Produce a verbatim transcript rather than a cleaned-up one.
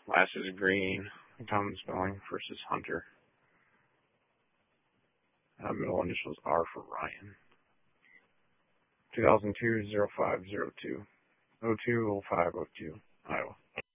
Last is green. Common spelling versus Hunter. Uh, middle initials R for Ryan. two thousand two, oh five oh two. oh two oh five oh two, Iowa.